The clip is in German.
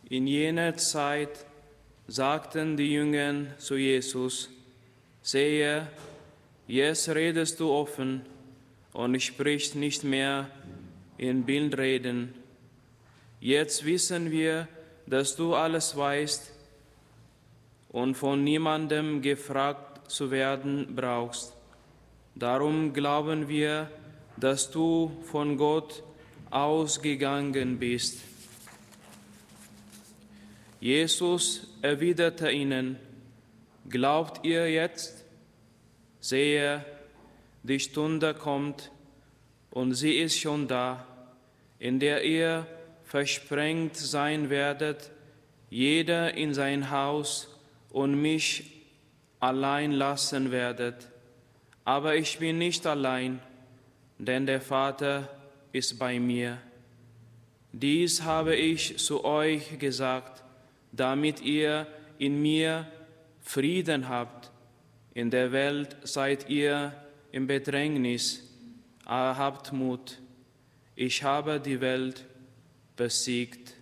In jener Zeit sagten die Jünger zu Jesus: Siehe, jetzt redest du offen und sprichst nicht mehr in Bildreden. Jetzt wissen wir, dass du alles weißt und von niemandem gefragt zu werden brauchst. Darum glauben wir, dass du von Gott ausgegangen bist. Jesus erwiderte ihnen: Glaubt ihr jetzt? Sehe, die Stunde kommt und sie ist schon da, in der ihr versprengt sein werdet, jeder in sein Haus, und mich allein lassen werdet. Aber ich bin nicht allein, denn der Vater ist bei mir. Dies habe ich zu euch gesagt, damit ihr in mir Frieden habt. In der Welt seid ihr im Bedrängnis, aber habt Mut. Ich habe die Welt besiegt.